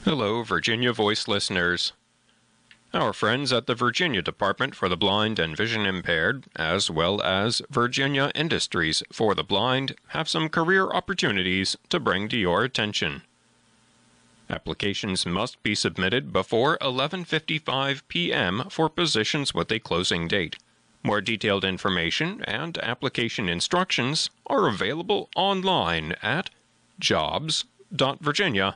Hello, Virginia Voice listeners. Our friends at the Virginia Department for the Blind and Vision Impaired, as well as Virginia Industries for the Blind, have some career opportunities to bring to your attention. Applications must be submitted before 11:55 p.m. for positions with a closing date. More detailed information and application instructions are available online at jobs.virginia.gov.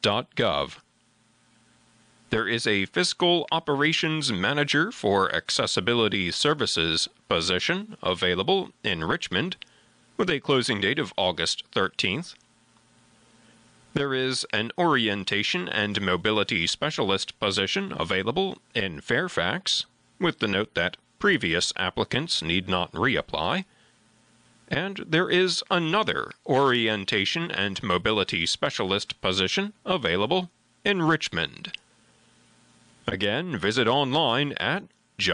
There is a Fiscal Operations Manager for Accessibility Services position available in Richmond with a closing date of August 13th. There is an Orientation and Mobility Specialist position available in Fairfax with the note that previous applicants need not reapply. And there is another Orientation and Mobility Specialist position available in Richmond. Again, visit online at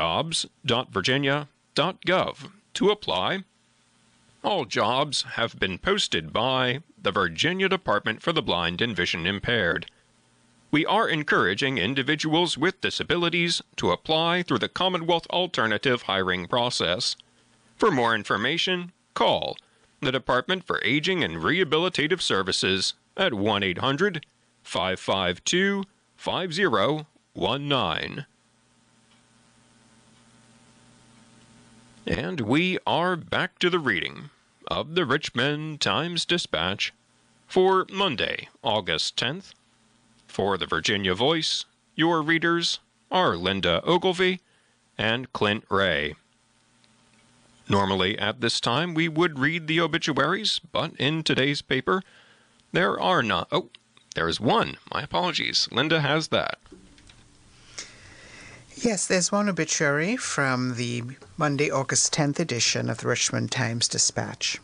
jobs.virginia.gov to apply. All jobs have been posted by the Virginia Department for the Blind and Vision Impaired. We are encouraging individuals with disabilities to apply through the Commonwealth Alternative Hiring process. For more information, call the Department for Aging and Rehabilitative Services at 1-800-552-5019. And we are back to the reading of the Richmond Times-Dispatch for Monday, August 10th. For the Virginia Voice, your readers are Linda Ogilvie and Clint Ray. Normally at this time we would read the obituaries, but in today's paper there are not. Oh, there's one. My apologies. Linda has that. Yes, there's one obituary from the Monday, August 10th edition of the Richmond Times-Dispatch.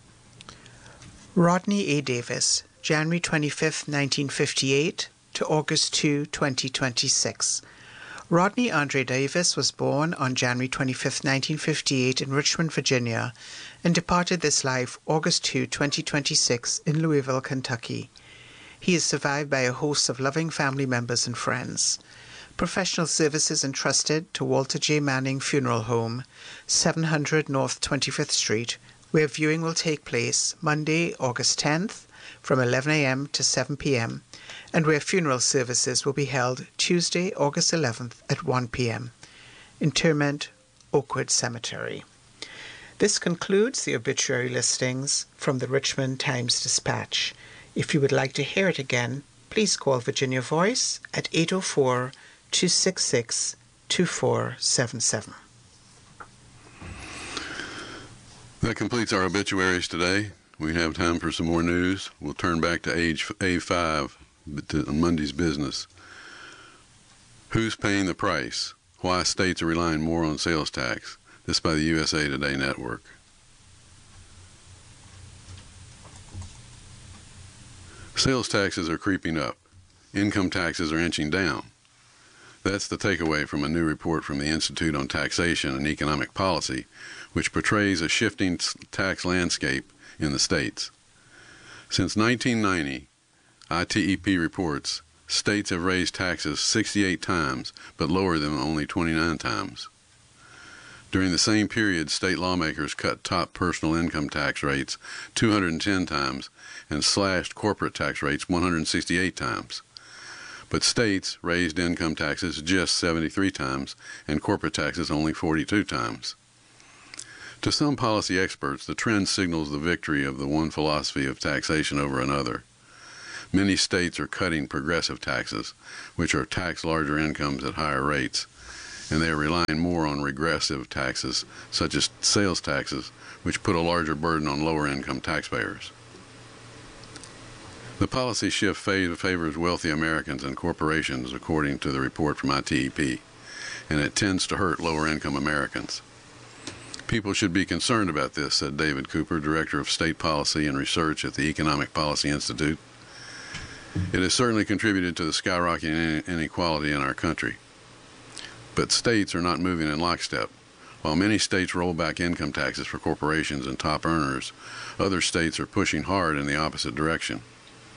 Rodney A. Davis, January 25th, 1958 to August 2, 2026. Rodney Andre Davis was born on January 25, 1958 in Richmond, Virginia, and departed this life August 2, 2026 in Louisville, Kentucky. He is survived by a host of loving family members and friends. Professional services entrusted to Walter J. Manning Funeral Home, 700 North 25th Street, where viewing will take place Monday, August 10th from 11 a.m. to 7 p.m., and where funeral services will be held Tuesday, August 11th at 1 p.m. Interment, Oakwood Cemetery. This concludes the obituary listings from the Richmond Times-Dispatch. If you would like to hear it again, please call Virginia Voice at 804-266-2477. That completes our obituaries today. We have time for some more news. We'll turn back to A5 on Monday's business. Who's paying the price? Why states are relying more on sales tax. This by the USA Today Network. Sales taxes are creeping up. Income taxes are inching down. That's the takeaway from a new report from the Institute on Taxation and Economic Policy, which portrays a shifting tax landscape in the states. Since 1990, ITEP reports states have raised taxes 68 times, but lowered them only 29 times. During the same period, state lawmakers cut top personal income tax rates 210 times and slashed corporate tax rates 168 times. But states raised income taxes just 73 times and corporate taxes only 42 times. To some policy experts, the trend signals the victory of the one philosophy of taxation over another. Many states are cutting progressive taxes, which are tax larger incomes at higher rates, and they are relying more on regressive taxes, such as sales taxes, which put a larger burden on lower income taxpayers. The policy shift favors wealthy Americans and corporations, according to the report from ITEP, and it tends to hurt lower income Americans. People should be concerned about this, said David Cooper, Director of State Policy and Research at the Economic Policy Institute. It has certainly contributed to the skyrocketing inequality in our country. But states are not moving in lockstep. While many states roll back income taxes for corporations and top earners, other states are pushing hard in the opposite direction.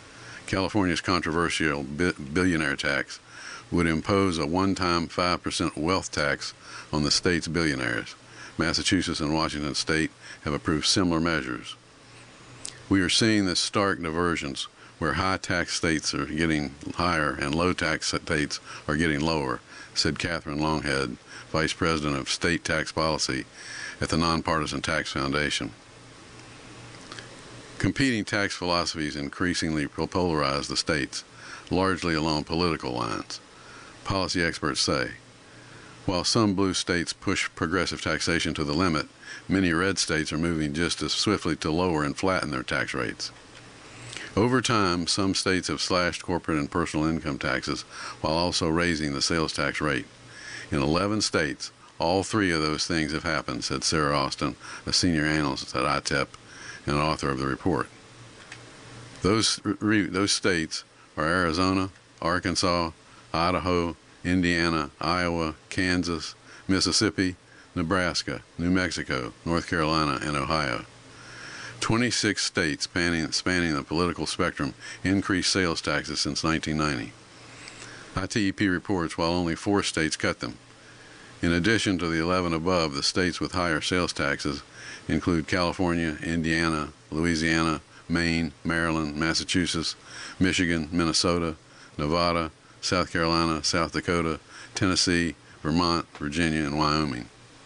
California's controversial billionaire tax would impose a one-time 5% wealth tax on the state's billionaires. Massachusetts and Washington State have approved similar measures. We are seeing this stark divergence where high-tax states are getting higher and low-tax states are getting lower, said Catherine Longhead, Vice President of State Tax Policy at the Nonpartisan Tax Foundation. Competing tax philosophies increasingly polarize the states, largely along political lines. Policy experts say, while some blue states push progressive taxation to the limit, many red states are moving just as swiftly to lower and flatten their tax rates. Over time, some states have slashed corporate and personal income taxes while also raising the sales tax rate. In 11 states, all three of those things have happened, said Sarah Austin, a senior analyst at ITEP and author of the report. Those states are Arizona, Arkansas, Idaho, Indiana, Iowa, Kansas, Mississippi, Nebraska, New Mexico, North Carolina, and Ohio. 26 states spanning the political spectrum increased sales taxes since 1990. ITEP reports while only 4 states cut them. In addition to the 11 above, the states with higher sales taxes include California, Indiana, Louisiana, Maine, Maryland, Massachusetts, Michigan, Minnesota, Nevada, South Carolina, South Dakota, Tennessee, Vermont, Virginia, and Wyoming.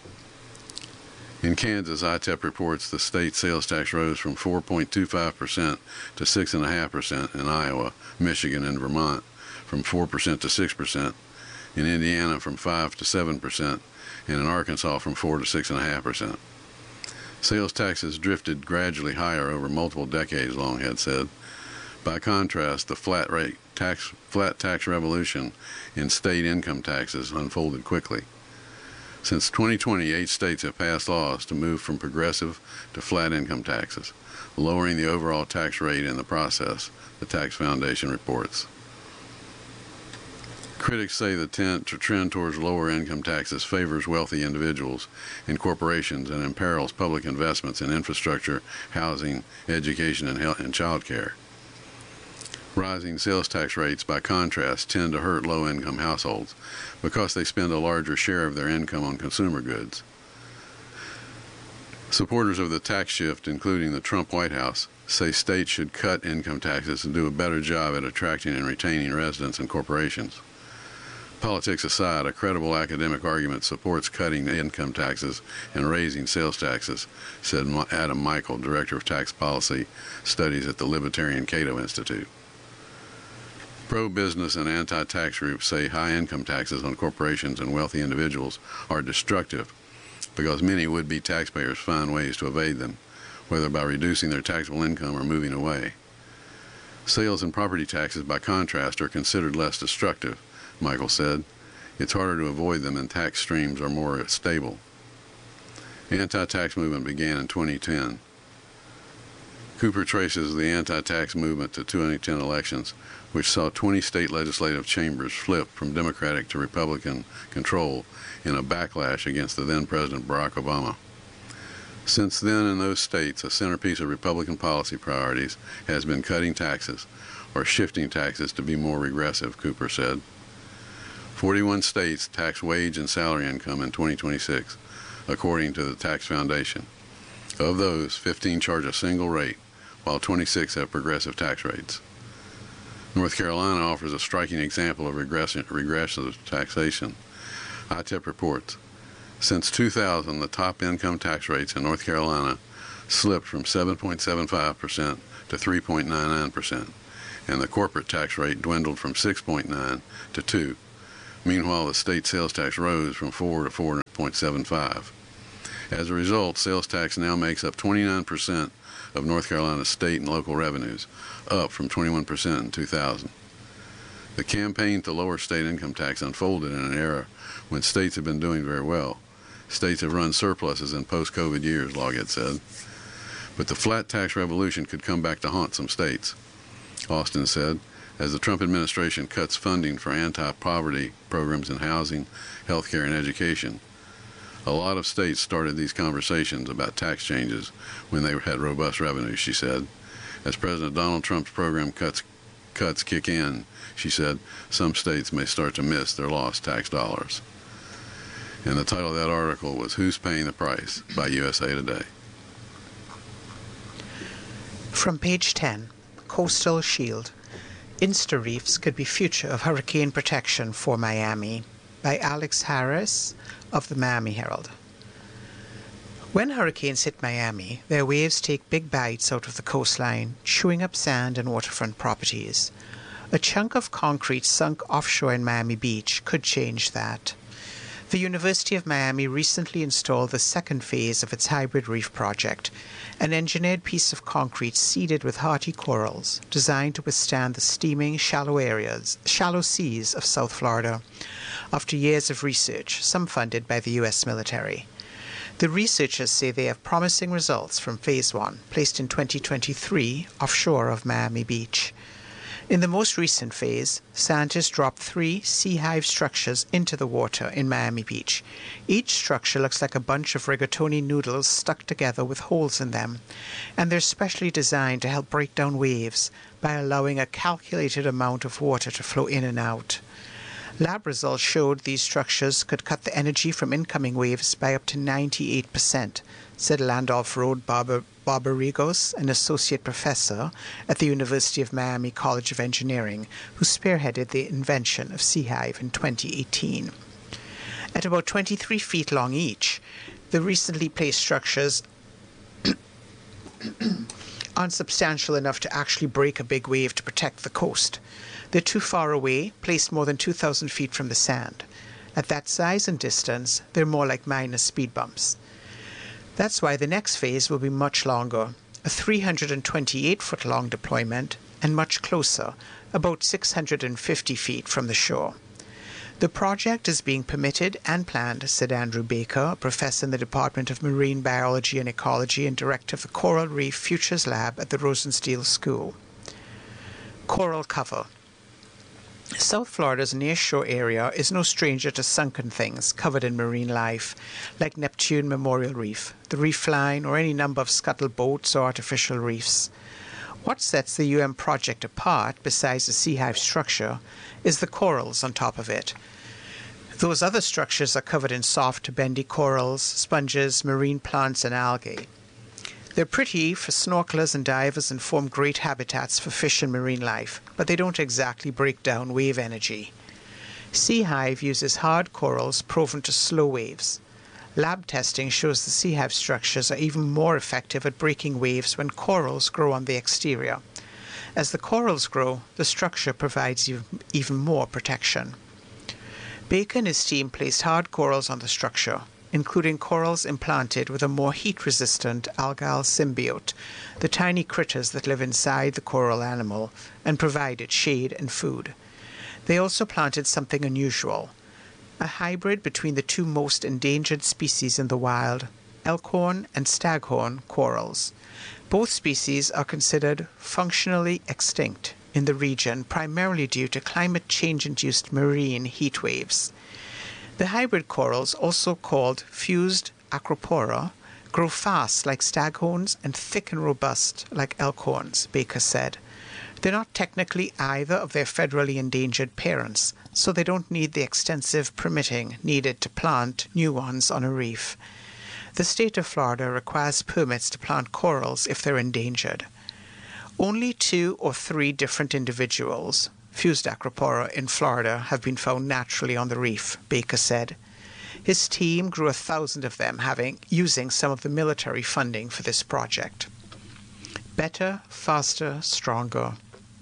In Kansas, ITEP reports the state sales tax rose from 4.25% to 6.5%. In Iowa, Michigan, and Vermont from 4% to 6%. In Indiana from 5 to 7%, and in Arkansas from 4 to 6.5%. Sales taxes drifted gradually higher over multiple decades, Longhead said. By contrast, the flat tax revolution in state income taxes unfolded quickly. Since 2020, 8 states have passed laws to move from progressive to flat income taxes, lowering the overall tax rate in the process, the Tax Foundation reports. Critics say the trend towards lower income taxes favors wealthy individuals and corporations and imperils public investments in infrastructure, housing, education, and child care. Rising sales tax rates, by contrast, tend to hurt low-income households because they spend a larger share of their income on consumer goods. Supporters of the tax shift, including the Trump White House, say states should cut income taxes and do a better job at attracting and retaining residents and corporations. Politics aside, a credible academic argument supports cutting income taxes and raising sales taxes, said Adam Michael, Director of Tax Policy Studies at the Libertarian Cato Institute. Pro-business and anti-tax groups say high income taxes on corporations and wealthy individuals are destructive because many would-be taxpayers find ways to evade them, whether by reducing their taxable income or moving away. Sales and property taxes, by contrast, are considered less destructive, Michael said. It's harder to avoid them and tax streams are more stable. The anti-tax movement began in 2010. Cooper traces the anti-tax movement to 2010 elections, which saw 20 state legislative chambers flip from Democratic to Republican control in a backlash against the then-President Barack Obama. Since then, in those states, a centerpiece of Republican policy priorities has been cutting taxes or shifting taxes to be more regressive, Cooper said. 41 states tax wage and salary income in 2026, according to the Tax Foundation. Of those, 15 charge a single rate, while 26 have progressive tax rates. North Carolina offers a striking example of regressive taxation. ITEP reports, since 2000, the top income tax rates in North Carolina slipped from 7.75% to 3.99%, and the corporate tax rate dwindled from 6.9 to 2. Meanwhile, the state sales tax rose from 4 to 4.75. As a result, sales tax now makes up 29% of North Carolina's state and local revenues, up from 21% in 2000. The campaign to lower state income tax unfolded in an era when states have been doing very well. States have run surpluses in post-COVID years, Longhead said. But the flat tax revolution could come back to haunt some states, Austin said, as the Trump administration cuts funding for anti-poverty programs in housing, healthcare, and education. A lot of states started these conversations about tax changes when they had robust revenues, she said. As President Donald Trump's program cuts cuts kick in, she said, some states may start to miss their lost tax dollars. And the title of that article was Who's Paying the Price by USA Today. From page 10, Coastal Shield. Insta-reefs could be future of hurricane protection for Miami, by Alex Harris of the Miami Herald. When hurricanes hit Miami, their waves take big bites out of the coastline, chewing up sand and waterfront properties. A chunk of concrete sunk offshore in Miami Beach could change that. The University of Miami recently installed the second phase of its hybrid reef project, an engineered piece of concrete seeded with hardy corals designed to withstand the steaming shallow seas of South Florida, after years of research, some funded by the U.S. military. The researchers say they have promising results from Phase 1, placed in 2023 offshore of Miami Beach. In the most recent phase, scientists dropped 3 sea hive structures into the water in Miami Beach. Each structure looks like a bunch of rigatoni noodles stuck together with holes in them, and they're specially designed to help break down waves by allowing a calculated amount of water to flow in and out. Lab results showed these structures could cut the energy from incoming waves by up to 98%, said Landolph Road Barbarigos, an associate professor at the University of Miami College of Engineering, who spearheaded the invention of Sea Hive in 2018. At about 23 feet long each, the recently placed structures aren't substantial enough to actually break a big wave to protect the coast. They're too far away, placed more than 2,000 feet from the sand. At that size and distance, they're more like minor speed bumps. That's why the next phase will be much longer, a 328-foot-long deployment, and much closer, about 650 feet from the shore. The project is being permitted and planned, said Andrew Baker, a professor in the Department of Marine Biology and Ecology and director of the Coral Reef Futures Lab at the Rosenstiel School. Coral cover. South Florida's nearshore area is no stranger to sunken things covered in marine life, like Neptune Memorial Reef, the reef line, or any number of scuttle boats or artificial reefs. What sets the UM project apart, besides the sea hive structure, is the corals on top of it. Those other structures are covered in soft, bendy corals, sponges, marine plants, and algae. They're pretty for snorkelers and divers and form great habitats for fish and marine life, but they don't exactly break down wave energy. Sea Hive uses hard corals proven to slow waves. Lab testing shows the sea hive structures are even more effective at breaking waves when corals grow on the exterior. As the corals grow, the structure provides even more protection. Baker and his team placed hard corals on the structure, including corals implanted with a more heat-resistant algal symbiote, the tiny critters that live inside the coral animal, and provided shade and food. They also planted something unusual, a hybrid between the two most endangered species in the wild, elkhorn and staghorn corals. Both species are considered functionally extinct in the region, primarily due to climate change-induced marine heat waves. The hybrid corals, also called fused acropora, grow fast like staghorns and thick and robust like elkhorns, Baker said. They're not technically either of their federally endangered parents, so they don't need the extensive permitting needed to plant new ones on a reef. The state of Florida requires permits to plant corals if they're endangered. Only 2 or 3 different individuals, fused acropora, in Florida have been found naturally on the reef, Baker said. His team grew 1,000 of them, using some of the military funding for this project. Better, faster, stronger.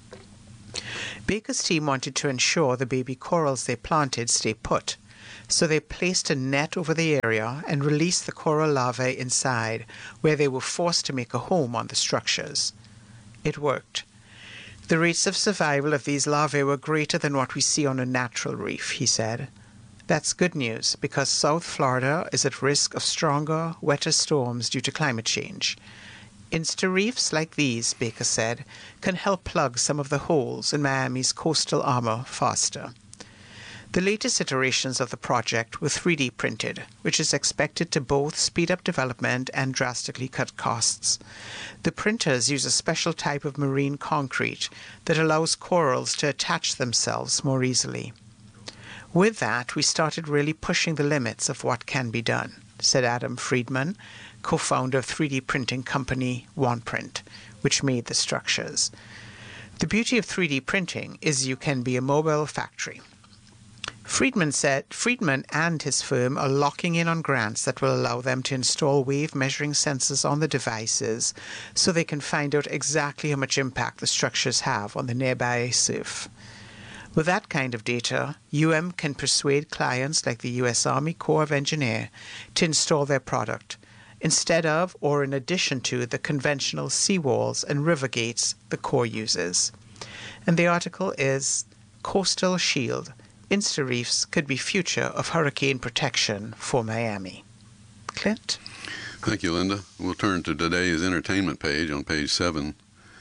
Baker's team wanted to ensure the baby corals they planted stay put, so they placed a net over the area and released the coral larvae inside, where they were forced to make a home on the structures. It worked. The rates of survival of these larvae were greater than what we see on a natural reef, he said. That's good news, because South Florida is at risk of stronger, wetter storms due to climate change. Insta-reefs like these, Baker said, can help plug some of the holes in Miami's coastal armor faster. The latest iterations of the project were 3D printed, which is expected to both speed up development and drastically cut costs. The printers use a special type of marine concrete that allows corals to attach themselves more easily. With that, we started really pushing the limits of what can be done, said Adam Friedman, co-founder of 3D printing company OnePrint, which made the structures. The beauty of 3D printing is you can be a mobile factory. Friedman said Friedman and his firm are locking in on grants that will allow them to install wave measuring sensors on the devices so they can find out exactly how much impact the structures have on the nearby surf. With that kind of data, UM can persuade clients like the U.S. Army Corps of Engineers to install their product, instead of or in addition to the conventional seawalls and river gates the Corps uses. And the article is Coastal Shield. Insta-reefs could be future of hurricane protection for Miami. Clint? Thank you, Linda. We'll turn to today's entertainment page on page 7.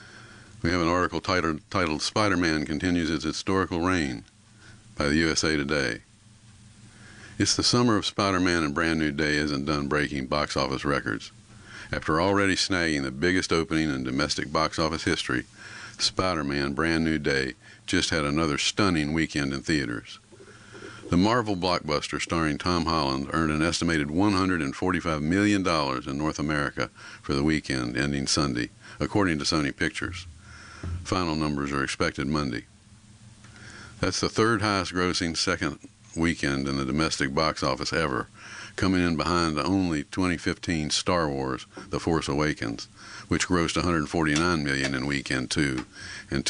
We have an article titled Spider-Man Continues Its Historical Reign by the USA Today. It's the summer of Spider-Man, and Brand New Day isn't done breaking box office records. After already snagging the biggest opening in domestic box office history, Spider-Man Brand New Day just had another stunning weekend in theaters. The Marvel blockbuster starring Tom Holland earned an estimated $145 million in North America for the weekend ending Sunday, according to Sony Pictures. Final numbers are expected Monday. That's the third highest grossing second weekend in the domestic box office ever, coming in behind only 2015 Star Wars The Force Awakens, which grossed $149 million in weekend 2, and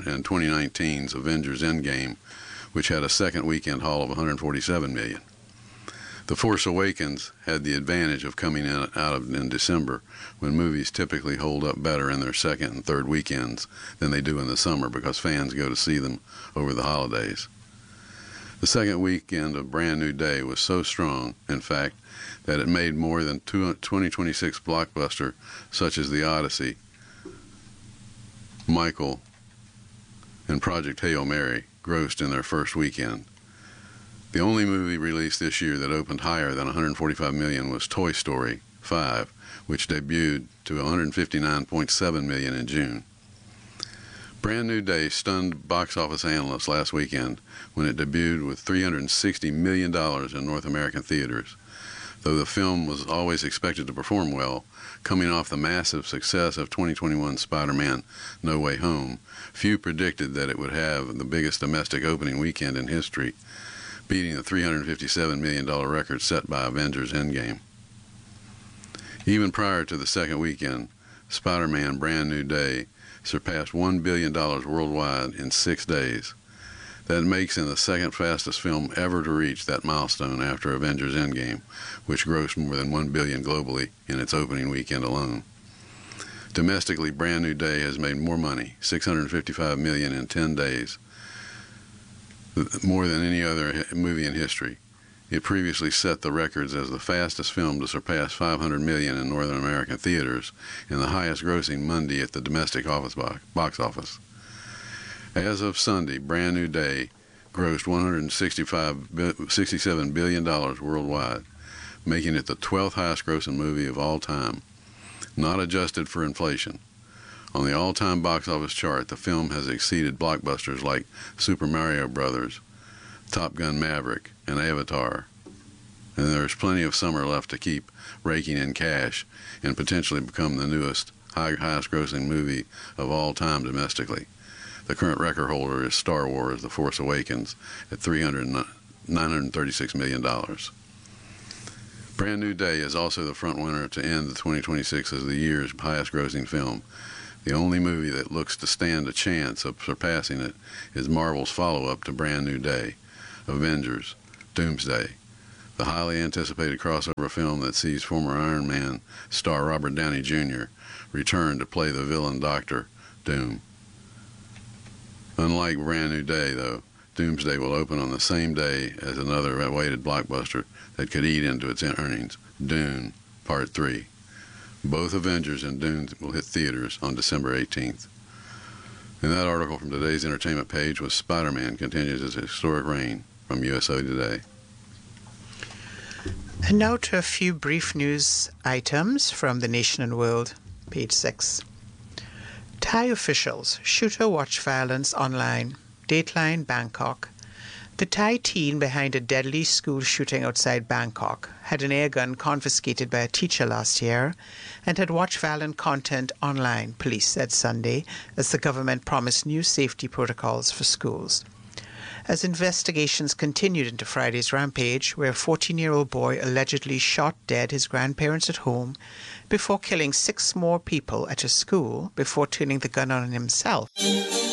2019's Avengers Endgame, which had a second weekend haul of $147 million. The Force Awakens had the advantage of coming in December, when movies typically hold up better in their second and third weekends than they do in the summer because fans go to see them over the holidays. The second weekend of Brand New Day was so strong, in fact, that it made more than 2026 blockbuster such as The Odyssey, Michael, and Project Hail Mary grossed in their first weekend. The only movie released this year that opened higher than $145 million was Toy Story 5, which debuted to $159.7 million in June. Brand New Day stunned box office analysts last weekend when it debuted with $360 million in North American theaters. Though the film was always expected to perform well, coming off the massive success of 2021's Spider-Man No Way Home, few predicted that it would have the biggest domestic opening weekend in history, beating the $357 million record set by Avengers Endgame. Even prior to the second weekend, Spider-Man Brand New Day surpassed $1 billion worldwide in 6 days. That makes him the second fastest film ever to reach that milestone after Avengers Endgame, which grossed more than $1 billion globally in its opening weekend alone. Domestically, Brand New Day has made more money, $655 million in 10 days, more than any other movie in history. It previously set the records as the fastest film to surpass $500 million in Northern American theaters and the highest grossing Monday at the domestic box office. As of Sunday, Brand New Day grossed $167 billion worldwide, making it the 12th highest grossing movie of all time, not adjusted for inflation. On the all-time box office chart, the film has exceeded blockbusters like Super Mario Bros., Top Gun Maverick, and Avatar. And there's plenty of summer left to keep raking in cash and potentially become the newest, highest grossing movie of all time domestically. The current record holder is Star Wars The Force Awakens at $936 million. Brand New Day is also the front winner to end the 2026 as the year's highest grossing film. The only movie that looks to stand a chance of surpassing it is Marvel's follow-up to Brand New Day, Avengers Doomsday, the highly anticipated crossover film that sees former Iron Man star Robert Downey Jr. return to play the villain Dr. Doom. Unlike Brand New Day, though, Doomsday will open on the same day as another awaited blockbuster that could eat into its earnings, Dune Part 3. Both Avengers and Dune will hit theaters on December 18th. And that article from today's entertainment page was Spider-Man Continues Its Historic Reign from USO Today. And now to a few brief news items from the Nation and World, page 6. Thai officials, shooter watch violence online. Dateline, Bangkok. The Thai teen behind a deadly school shooting outside Bangkok had an air gun confiscated by a teacher last year and had watched violent content online, police said Sunday, as the government promised new safety protocols for schools. As investigations continued into Friday's rampage, where a 14-year-old boy allegedly shot dead his grandparents at home before killing 6 more people at a school before turning the gun on himself.